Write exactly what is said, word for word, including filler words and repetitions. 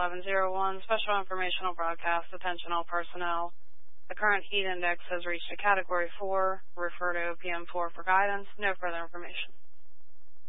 eleven oh one, special informational broadcast, attention all personnel. The current heat index has reached a category four. Refer to O P M four for guidance. No further information.